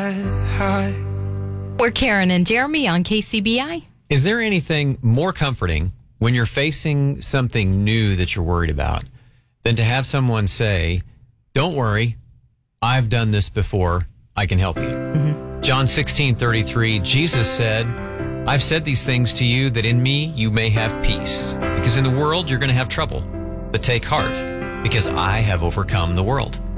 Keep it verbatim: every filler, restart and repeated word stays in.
high. We're Karen and Jeremy on K C B I. Is there anything more comforting when you're facing something new that you're worried about than to have someone say, don't worry, I've done this before, I can help you? Mm-hmm. John sixteen thirty-three, Jesus said, I've said these things to you that in me you may have peace, because in the world you're going to have trouble. But take heart, because I have overcome the world.